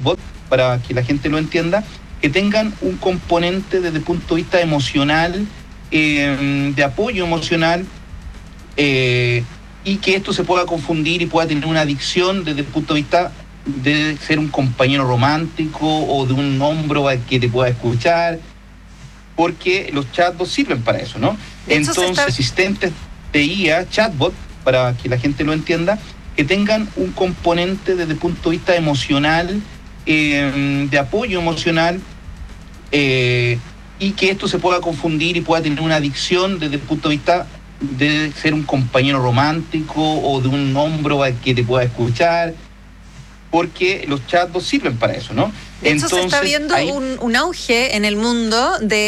chatbot, para que la gente lo entienda, que tengan un componente desde el punto de vista emocional, de apoyo emocional, y que esto se pueda confundir y pueda tener una adicción desde el punto de vista de ser un compañero romántico o de un hombro al que te pueda escuchar, porque los chatbots sirven para eso, ¿no? Entonces, asistentes de IA, chatbot, para que la gente lo entienda, que tengan un componente desde el punto de vista emocional, de apoyo emocional, y que esto se pueda confundir y pueda tener una adicción desde el punto de vista de ser un compañero romántico o de un hombro al que te pueda escuchar, porque los chatbots sirven para eso, ¿no? De hecho, se está viendo un auge en el mundo de